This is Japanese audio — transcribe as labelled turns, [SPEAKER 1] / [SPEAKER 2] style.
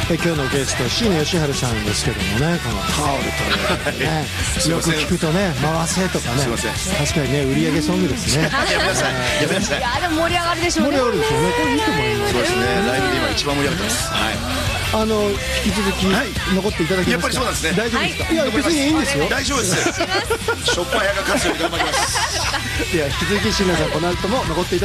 [SPEAKER 1] 今日のゲスト椎名義治さんですけどもね、このタオルとねよく聞くとね回せとかね、確かにね売り上げソングですね。
[SPEAKER 2] やめなさいやめなさい。
[SPEAKER 3] いやでも盛り上がるでしょうね。
[SPEAKER 1] 盛り上がるでしょうね。これいいと思います。
[SPEAKER 2] そうですね、ライブで今一番盛り上がってます。はい、
[SPEAKER 1] 引き続き残っていただけますか。
[SPEAKER 2] やっぱりそうなんですね。
[SPEAKER 1] 大丈夫ですか。いや別にいいんですよ。
[SPEAKER 2] 大丈夫です。しょっぱい屋が勝つように頑張ります。
[SPEAKER 1] いや引き続き椎名さんこの後も残っていただきます。